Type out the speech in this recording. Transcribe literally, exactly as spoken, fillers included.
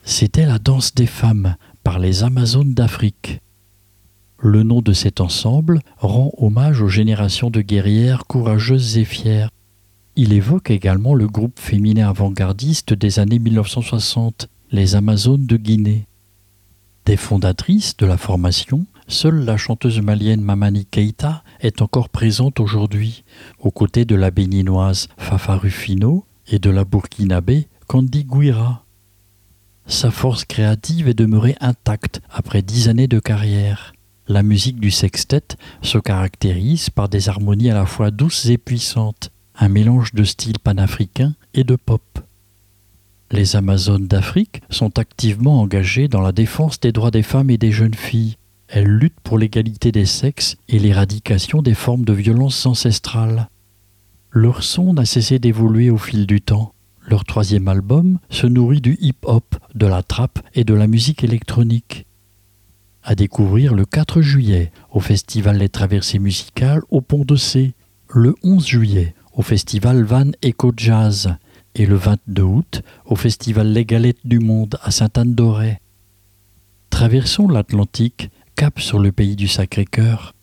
C'était la danse des femmes par les Amazones d'Afrique. Le nom de cet ensemble rend hommage aux générations de guerrières courageuses et fières. Il évoque également le groupe féminin avant-gardiste des années mille neuf cent soixante, les Amazones de Guinée. Des fondatrices de la formation, seule la chanteuse malienne Mamani Keïta est encore présente aujourd'hui, aux côtés de la béninoise Fafa Rufino et de la burkinabé Candy Guira. Sa force créative est demeurée intacte après dix années de carrière. La musique du sextet se caractérise par des harmonies à la fois douces et puissantes, un mélange de styles panafricains et de pop. Les Amazones d'Afrique sont activement engagées dans la défense des droits des femmes et des jeunes filles. Elles luttent pour l'égalité des sexes et l'éradication des formes de violence ancestrales. Leur son n'a cessé d'évoluer au fil du temps. Leur troisième album se nourrit du hip-hop, de la trap et de la musique électronique. À découvrir le quatre juillet au Festival Les Traversées Musicales au Pont de C, le onze juillet au Festival Van Eco Jazz et le vingt-deux août au Festival Les Galettes du Monde à Sainte-Anne-d'Auray. Traversons l'Atlantique, cap sur le pays du Sacré-Cœur.